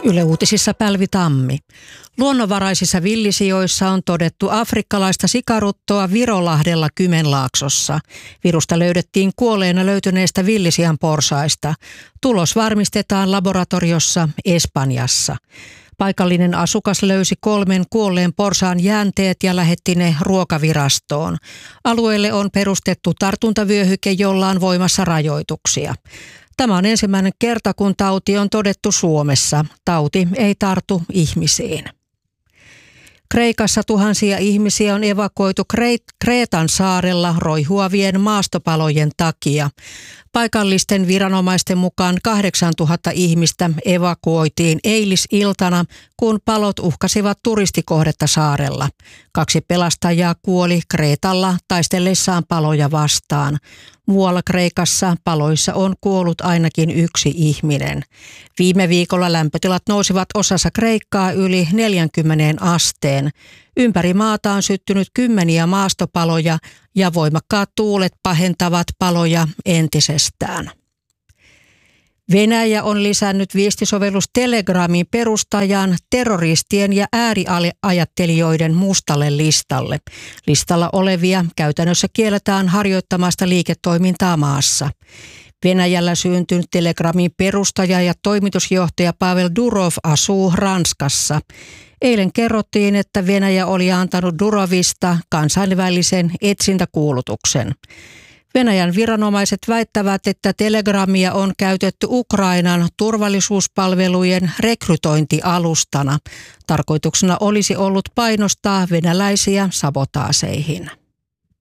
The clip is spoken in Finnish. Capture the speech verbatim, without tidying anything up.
Yle Uutisissa Pälvi Tammi. Luonnonvaraisissa villisijoissa on todettu afrikkalaista sikaruttoa Virolahdella Kymenlaaksossa. Virusta löydettiin kuolleena löytyneestä villisian porsaista. Tulos varmistetaan laboratoriossa Espanjassa. Paikallinen asukas löysi kolmen kuolleen porsaan jäänteet ja lähetti ne ruokavirastoon. Alueelle on perustettu tartuntavyöhyke, jolla on voimassa rajoituksia. Tämä on ensimmäinen kerta, kun tauti on todettu Suomessa. Tauti ei tartu ihmisiin. Kreikassa tuhansia ihmisiä on evakuoitu Kreetan saarella roihuavien maastopalojen takia. Paikallisten viranomaisten mukaan kahdeksantuhatta ihmistä evakuoitiin eilisiltana, kun palot uhkasivat turistikohdetta saarella. Kaksi pelastajaa kuoli Kreetalla taistellessaan paloja vastaan. Muualla Kreikassa paloissa on kuollut ainakin yksi ihminen. Viime viikolla lämpötilat nousivat osassa Kreikkaa yli neljäänkymmeneen asteen. Ympäri maata on syttynyt kymmeniä maastopaloja ja voimakkaat tuulet pahentavat paloja entisestään. Venäjä on lisännyt viestisovellus Telegramin perustajan terroristien ja ääriajattelijoiden mustalle listalle. Listalla olevia käytännössä kielletään harjoittamasta liiketoimintaa maassa. Venäjällä syntynyt Telegramin perustaja ja toimitusjohtaja Pavel Durov asuu Ranskassa. Eilen kerrottiin, että Venäjä oli antanut Durovista kansainvälisen etsintäkuulutuksen. Venäjän viranomaiset väittävät, että Telegramia on käytetty Ukrainan turvallisuuspalvelujen rekrytointialustana. Tarkoituksena olisi ollut painostaa venäläisiä sabotaaseihin.